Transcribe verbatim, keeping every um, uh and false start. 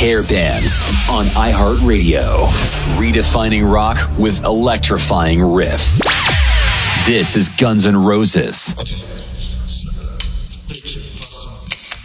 Hair Bands on iHeartRadio. Redefining rock with electrifying riffs. This is Guns N' Roses.